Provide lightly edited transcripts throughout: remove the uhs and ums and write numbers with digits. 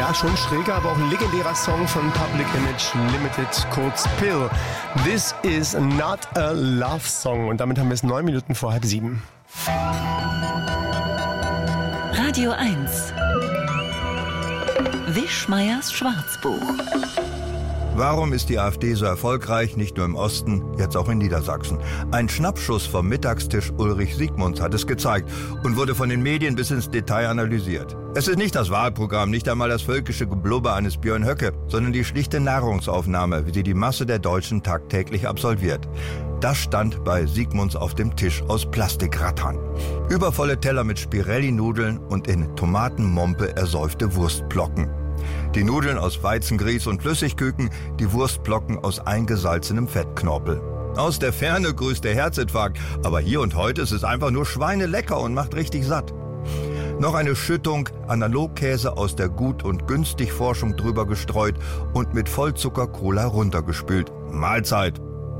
Ja, schon schräger, aber auch ein legendärer Song von Public Image Limited, kurz Pill. This is not a love song. Und damit haben wir es 9 Minuten vor 6:30. Radio 1. Wischmeiers Schwarzbuch. Warum ist die AfD so erfolgreich, nicht nur im Osten, jetzt auch in Niedersachsen? Ein Schnappschuss vom Mittagstisch Ulrich Siegmunds hat es gezeigt und wurde von den Medien bis ins Detail analysiert. Es ist nicht das Wahlprogramm, nicht einmal das völkische Geblubber eines Björn Höcke, sondern die schlichte Nahrungsaufnahme, wie sie die Masse der Deutschen tagtäglich absolviert. Das stand bei Siegmunds auf dem Tisch aus Plastikrattern. Übervolle Teller mit Spirelli-Nudeln und in Tomatenmompe ersäufte Wurstblocken. Die Nudeln aus Weizengrieß und Flüssigküken, die Wurstblocken aus eingesalzenem Fettknorpel. Aus der Ferne grüßt der Herzinfarkt, aber hier und heute ist es einfach nur schweinelecker und macht richtig satt. Noch eine Schüttung Analogkäse aus der Gut- und Günstig-Forschung drüber gestreut und mit Vollzucker-Cola runtergespült. Mahlzeit!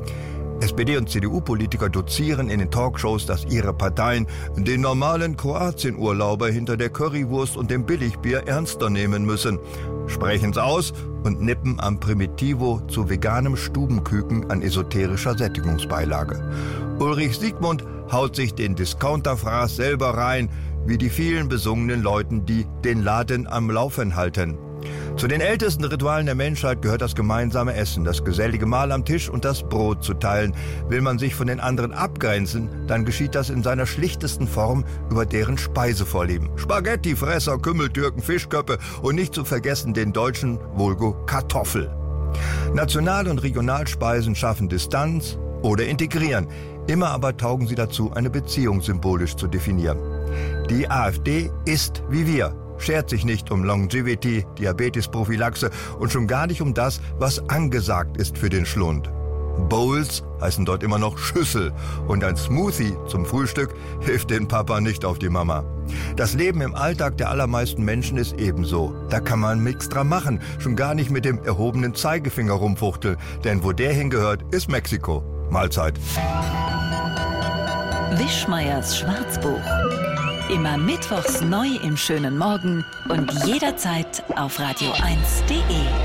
SPD- und CDU-Politiker dozieren in den Talkshows, dass ihre Parteien den normalen Kroatien-Urlauber hinter der Currywurst und dem Billigbier ernster nehmen müssen. Sprechen's aus und nippen am Primitivo zu veganem Stubenküken an esoterischer Sättigungsbeilage. Ulrich Siegmund haut sich den Discounterfraß selber rein, wie die vielen besungenen Leuten, die den Laden am Laufen halten. Zu den ältesten Ritualen der Menschheit gehört das gemeinsame Essen, das gesellige Mahl am Tisch und das Brot zu teilen. Will man sich von den anderen abgrenzen, dann geschieht das in seiner schlichtesten Form über deren Speisevorlieben. Spaghetti, Fresser, Kümmeltürken, Fischköppe und nicht zu vergessen den deutschen Vulgo Kartoffel. National- und Regionalspeisen schaffen Distanz oder integrieren. Immer aber taugen sie dazu, eine Beziehung symbolisch zu definieren. Die AfD ist wie wir. Schert sich nicht um Longevity, Diabetesprophylaxe und schon gar nicht um das, was angesagt ist für den Schlund. Bowls heißen dort immer noch Schüssel und ein Smoothie zum Frühstück hilft den Papa nicht auf die Mama. Das Leben im Alltag der allermeisten Menschen ist ebenso. Da kann man nichts dran machen, schon gar nicht mit dem erhobenen Zeigefinger rumfuchteln, denn wo der hingehört, ist Mexiko. Mahlzeit. Wischmeiers Schwarzbuch. Immer mittwochs neu im schönen Morgen und jederzeit auf radio1.de.